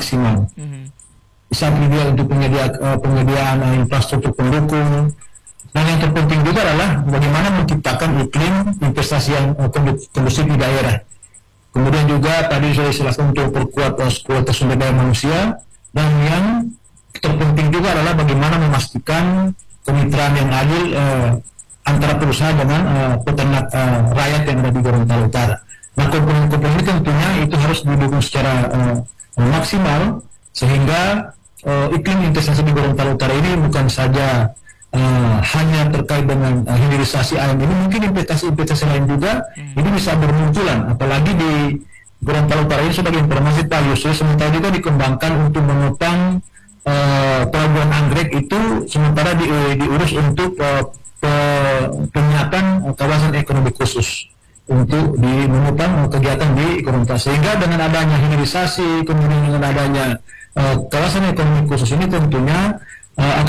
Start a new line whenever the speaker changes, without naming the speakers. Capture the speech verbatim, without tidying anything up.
maksimal.
Mhm.
Bisa juga untuk penyedia, uh, penyediaan uh, infrastruktur pendukung. Dan yang terpenting juga adalah bagaimana menciptakan iklim investasi yang uh, kondusif di daerah. Kemudian juga tadi saya jelaskan untuk perkuat uh, kualitas sumber daya manusia, dan yang terpenting juga adalah bagaimana memastikan kemitraan yang adil uh, antara perusahaan dengan uh, peternak uh, rakyat yang ada di Gorontalo Utara. Nah, komponen-komponen ini tentunya itu harus didukung secara uh, maksimal sehingga uh, iklim investasi di Gorontalo Utara ini bukan saja Uh, hanya terkait dengan uh, hilirisasi ayam ini, mungkin investasi-investasi lain juga hmm. ini bisa bermunculan, apalagi di Gorontalo Utara ini sebagai informasi Pak Yusuf, sementara juga dikembangkan untuk menopang uh, pelabuhan anggrek itu, sementara di, uh, diurus untuk uh, pe, penyiapan uh, kawasan ekonomi khusus untuk di menopang uh, kegiatan di Gorontalo, sehingga dengan adanya hilirisasi kemudian dengan adanya uh, kawasan ekonomi khusus ini tentunya uh,